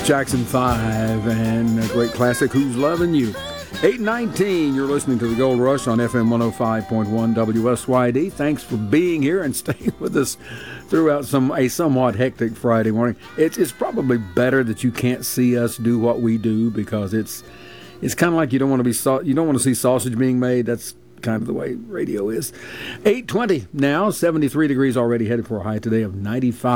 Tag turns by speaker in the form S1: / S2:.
S1: Jackson 5 and a great classic, Who's Loving You? 8:19, you're listening to the Gold Rush on FM 105.1 WSYD. Thanks for being here and staying with us throughout a somewhat hectic Friday morning. It's probably better that you can't see us do what we do, because it's kind of like you don't want to see sausage being made. That's kind of the way radio is. 8:20 now, 73 degrees already, headed for a high today of 95.